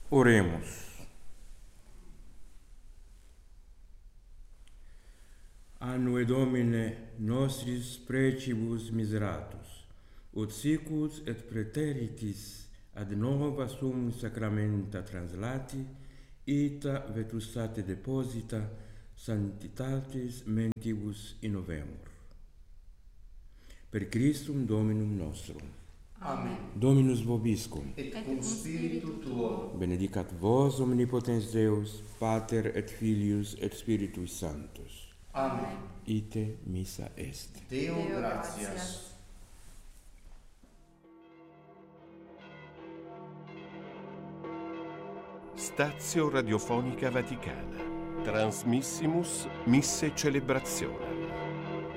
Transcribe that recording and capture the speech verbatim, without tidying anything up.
Oremos. Annue Domine nostris precibus miseratus, ut sicus et praeteritis ad nova sum sacramenta translati, ita vetustate deposita sanctitatis mentibus innovemur. Per Christum Dominum nostrum. Amen. Dominus vobiscum. Et cum spiritu tuo. Benedicat vos omnipotens Deus, Pater et Filius et Spiritus Sanctus. Amen. Ite missa est. Deo gratias. Stazio Radiofonica Vaticana. Transmissimus Misse Celebrazione.